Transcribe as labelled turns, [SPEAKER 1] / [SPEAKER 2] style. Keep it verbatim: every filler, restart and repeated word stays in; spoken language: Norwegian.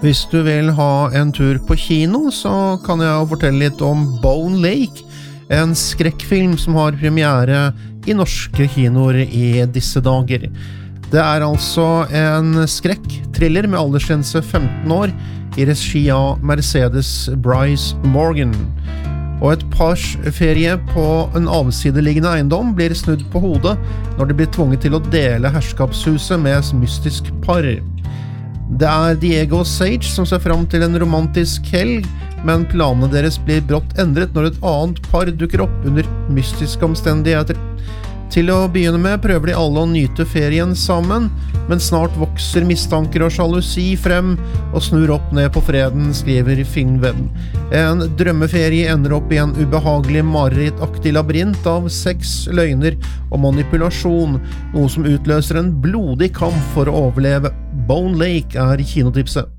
[SPEAKER 1] Hvis du vil ha en tur på kino, så kan jeg fortelle litt om Bone Lake, en skrekkfilm som har premiere i norske kinoer i disse dager. Det er altså en skrekk-thriller med aldersgrense femten år i regi av Mercedes Bryce Morgan. Og et pars ferie på en avsideliggende eiendom blir snudd på hodet når de blir tvunget til å dele herskapshuset med et mystisk par. Det er Diego Sage som ser frem til en romantisk helg, men planene deres blir brått endret når et annet par dukker opp under mystiske omstendigheter. Til å begynne med prøver de alle å nyte ferien sammen, men snart vokser mistanker og sjalusi frem og snur opp ned på freden, skriver Filmweb. En drømmeferie ender opp i en ubehagelig marerittaktig labyrint av sex, løgner og manipulasjon, noe som utløser en blodig kamp for å overleve. Bone Lake er kinotipset.